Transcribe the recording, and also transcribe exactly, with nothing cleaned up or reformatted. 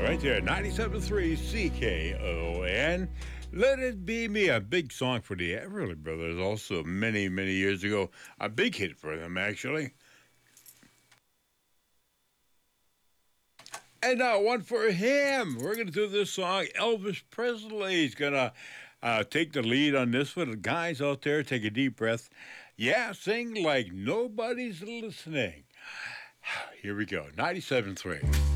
right there, ninety-seven point three C K O N. Let It Be Me, a big song for the Everly Brothers, also many, many years ago. A big hit for them, actually. And now one for him. We're going to do this song. Elvis Presley's going to uh, take the lead on this one. The guys out there, take a deep breath. Yeah, sing like nobody's listening. Here we go, ninety-seven point three.